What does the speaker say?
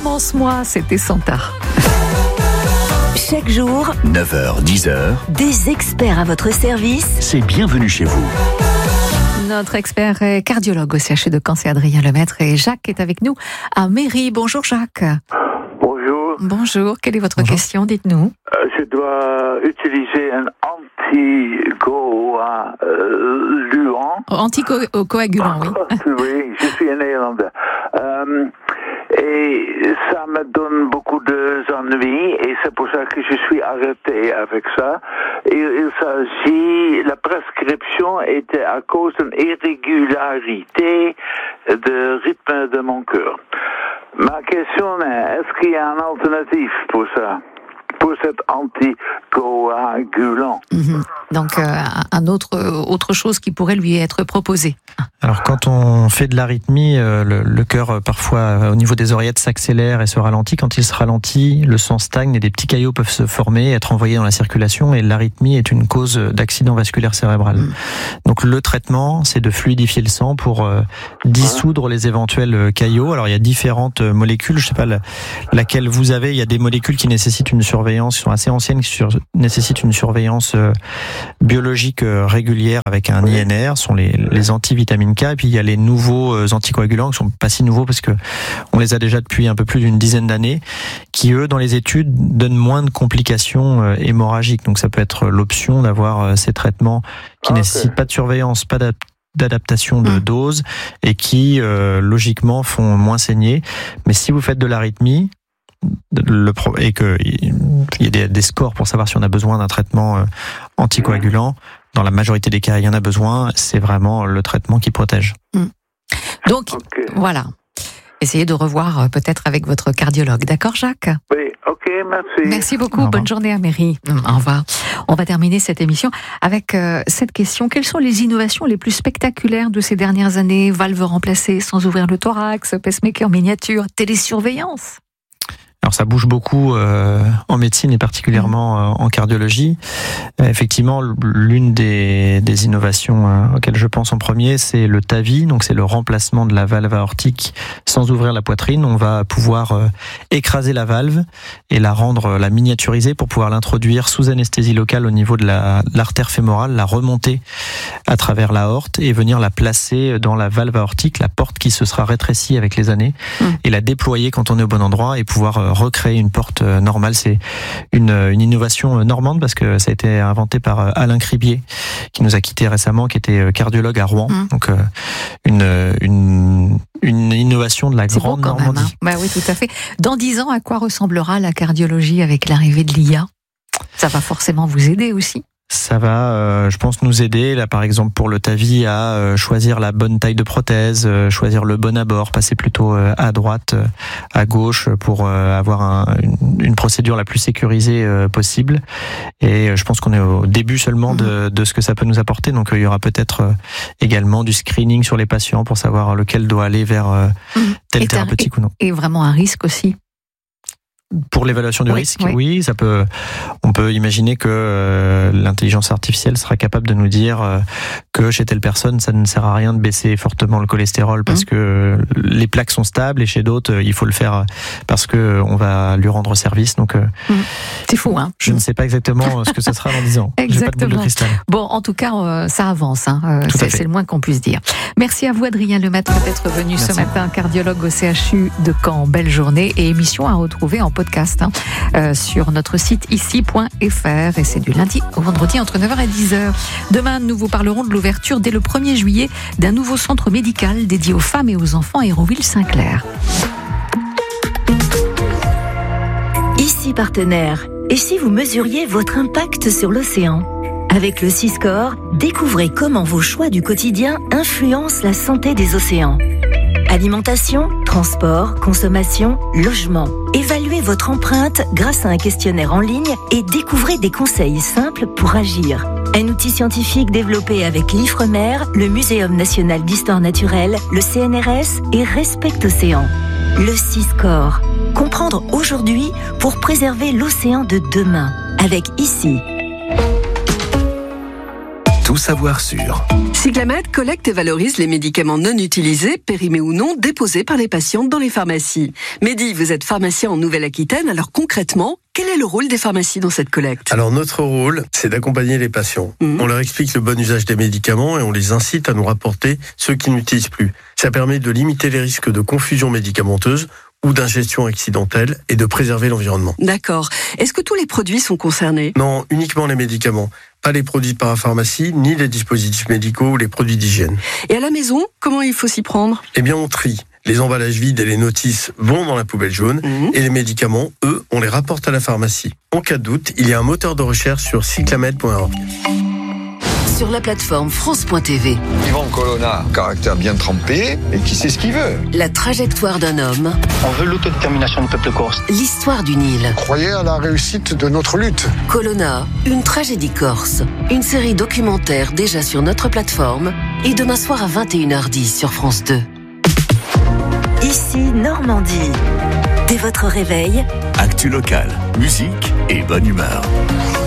Avance-moi, c'était Santa. Chaque jour, 9h, 10h, des experts à votre service. c'est bienvenue chez vous. Notre expert est cardiologue au CHU de Caen, c'est Adrien Lemaître, et Jacques est avec nous à Méry. Bonjour Jacques. Bonjour. Bonjour, quelle est votre question, dites-nous. Je dois utiliser un anticoagulant. Anticoagulant, oui. Oui, je suis un Néerlandais. Et ça me donne beaucoup d'ennuis et c'est pour ça que je suis arrêté avec ça. Il s'agit, la prescription était à cause d'une irrégularité de rythme de mon cœur. Ma question est, est-ce qu'il y a une alternative pour ça? Pour cet anticoagulant. Donc, autre chose qui pourrait lui être proposée. Alors quand on fait de l'arythmie, le cœur parfois au niveau des oreillettes s'accélère et se ralentit. Quand il se ralentit, le sang stagne et des petits caillots peuvent se former, être envoyés dans la circulation, et l'arythmie est une cause d'accident vasculaire cérébral. Donc le traitement, c'est de fluidifier le sang pour dissoudre les éventuels caillots. Alors il y a différentes molécules, je sais pas laquelle vous avez. Il y a des molécules qui nécessitent une surveillance, qui sont assez anciennes, qui nécessitent une surveillance biologique régulière avec un INR, sont les antivitamines K, et puis il y a les nouveaux anticoagulants qui sont pas si nouveaux parce que on les a déjà depuis un peu plus d'une dizaine d'années, qui eux dans les études donnent moins de complications hémorragiques. Donc ça peut être l'option d'avoir ces traitements qui nécessitent pas de surveillance, pas d'adaptation de dose, et qui logiquement font moins saigner. Mais si vous faites de l'arythmie et qu'il y a des scores pour savoir si on a besoin d'un traitement anticoagulant, dans la majorité des cas, il y en a besoin, c'est vraiment le traitement qui protège. Donc, voilà. Essayez de revoir peut-être avec votre cardiologue. D'accord, Jacques ? Oui, ok, merci. Merci beaucoup. Bonne journée à Méry. Au revoir. On va terminer cette émission avec cette question. Quelles sont les innovations les plus spectaculaires de ces dernières années ? Valves remplacées sans ouvrir le thorax, pacemaker miniature, télésurveillance ? Alors ça bouge beaucoup en médecine et particulièrement en cardiologie. Effectivement, l'une des innovations auxquelles je pense en premier, c'est le TAVI, donc c'est le remplacement de la valve aortique sans ouvrir la poitrine. On va pouvoir écraser la valve et la miniaturiser pour pouvoir l'introduire sous anesthésie locale au niveau de l'artère fémorale, la remonter à travers l'aorte et venir la placer dans la valve aortique, la porte qui se sera rétrécie avec les années, et la déployer quand on est au bon endroit et pouvoir recréer une porte normale. C'est une innovation normande parce que ça a été inventé par Alain Cribier, qui nous a quittés récemment, qui était cardiologue à Rouen. Donc une innovation de la grande Normandie. Bah oui, tout à fait. Dans 10 ans, à quoi ressemblera la cardiologie avec l'arrivée de l'IA ? Ça va forcément vous aider aussi. Ça va, je pense, nous aider, là, par exemple, pour le TAVI, à choisir la bonne taille de prothèse, choisir le bon abord, passer plutôt à droite, à gauche, pour avoir une procédure la plus sécurisée possible. Et je pense qu'on est au début seulement de ce que ça peut nous apporter. Donc, il y aura peut-être également du screening sur les patients pour savoir lequel doit aller vers tel thérapeutique ou non. Et vraiment un risque aussi. Pour l'évaluation du risque, oui, on peut imaginer que l'intelligence artificielle sera capable de nous dire que chez telle personne, ça ne sert à rien de baisser fortement le cholestérol parce que les plaques sont stables, et chez d'autres, il faut le faire parce que on va lui rendre service. Donc, c'est fou, hein. Je ne sais pas exactement ce que ce sera dans 10 ans. Exactement. J'ai pas de boule de cristal. Bon, en tout cas, ça avance, hein. C'est le moins qu'on puisse dire. Merci à vous, Adrien Lemaître, d'être venu ce matin, cardiologue au CHU de Caen. Belle journée et émission à retrouver en podcast sur notre site ici.fr, et c'est du lundi au vendredi entre 9h et 10h. Demain, nous vous parlerons de l'ouverture dès le 1er juillet d'un nouveau centre médical dédié aux femmes et aux enfants à Hérouville-Saint-Clair. Ici partenaire. Et si vous mesuriez votre impact sur l'océan ? Avec le Siscore, découvrez comment vos choix du quotidien influencent la santé des océans. Alimentation, transport, consommation, logement. Évaluez votre empreinte grâce à un questionnaire en ligne et découvrez des conseils simples pour agir. Un outil scientifique développé avec l'Ifremer, le Muséum national d'histoire naturelle, le CNRS et Respect Océan. Le Siscore. Comprendre aujourd'hui pour préserver l'océan de demain. Avec ICI. tout savoir sur. Cyclamed collecte et valorise les médicaments non utilisés, périmés ou non, déposés par les patients dans les pharmacies. Mehdi, vous êtes pharmacien en Nouvelle-Aquitaine, alors concrètement, quel est le rôle des pharmacies dans cette collecte ? Alors notre rôle, c'est d'accompagner les patients. On leur explique le bon usage des médicaments et on les incite à nous rapporter ceux qu'ils n'utilisent plus. Ça permet de limiter les risques de confusion médicamenteuse ou d'ingestion accidentelle et de préserver l'environnement. D'accord. Est-ce que tous les produits sont concernés ? Non, uniquement les médicaments. Pas les produits de parapharmacie, ni les dispositifs médicaux ou les produits d'hygiène. Et à la maison, comment il faut s'y prendre ? Eh bien, on trie. Les emballages vides et les notices vont dans la poubelle jaune et les médicaments, eux, on les rapporte à la pharmacie. En cas de doute, il y a un moteur de recherche sur cyclamed.org. Sur la plateforme France.tv. Yvan Colonna, caractère bien trempé et qui sait ce qu'il veut. La trajectoire d'un homme. On veut l'autodétermination du peuple corse. L'histoire du Nil. Croyez à la réussite de notre lutte. Colonna, une tragédie corse. Une série documentaire déjà sur notre plateforme et demain soir à 21h10 sur France 2. Ici Normandie. Dès votre réveil, Actu locale, musique et bonne humeur.